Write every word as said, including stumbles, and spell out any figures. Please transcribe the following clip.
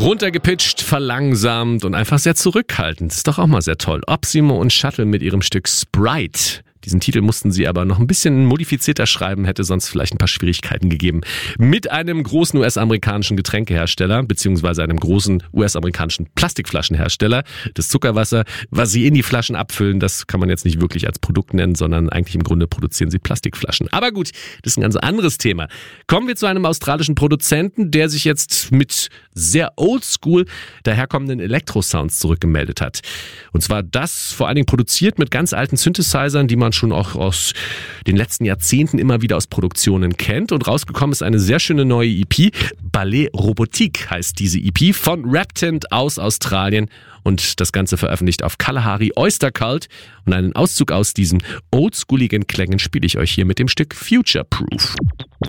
Runtergepitcht, verlangsamt und einfach sehr zurückhaltend. Ist doch auch mal sehr toll. Opsimo und Shuttle mit ihrem Stück Sprite. Diesen Titel mussten sie aber noch ein bisschen modifizierter schreiben, hätte sonst vielleicht ein paar Schwierigkeiten gegeben. Mit einem großen U S-amerikanischen Getränkehersteller, beziehungsweise einem großen U S-amerikanischen Plastikflaschenhersteller. Das Zuckerwasser, was sie in die Flaschen abfüllen, das kann man jetzt nicht wirklich als Produkt nennen, sondern eigentlich im Grunde produzieren sie Plastikflaschen. Aber gut, das ist ein ganz anderes Thema. Kommen wir zu einem australischen Produzenten, der sich jetzt mit sehr oldschool daherkommenden Elektrosounds zurückgemeldet hat. Und zwar das vor allen Dingen produziert mit ganz alten Synthesizern, die man schon auch aus den letzten Jahrzehnten immer wieder aus Produktionen kennt. Und rausgekommen ist eine sehr schöne neue E P. Ballet Robotique heißt diese E P von Reptint aus Australien. Und das Ganze veröffentlicht auf Kalahari Oyster Cult. Und einen Auszug aus diesen oldschooligen Klängen spiele ich euch hier mit dem Stück Future Proof.